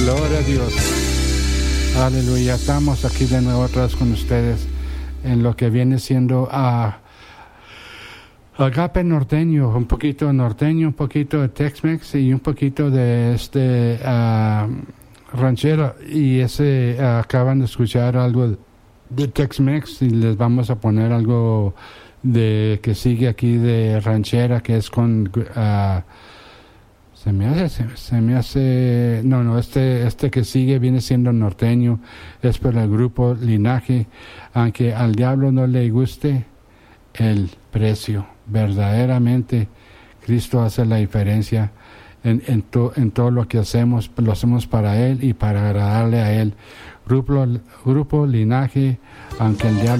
Gloria a Dios. Aleluya. Estamos aquí de nuevo otra vez con ustedes en lo que viene siendo Agape norteño, un poquito de Tex-Mex y un poquito de ranchera. Y acaban de escuchar algo de Tex-Mex y les vamos a poner algo de que sigue aquí de ranchera, que es con se me hace no, este que sigue viene siendo norteño, es por el grupo Linaje. Aunque al diablo no le guste el precio, verdaderamente Cristo hace la diferencia en todo lo que hacemos, lo hacemos para Él y para agradarle a Él. Grupo Linaje, aunque el diablo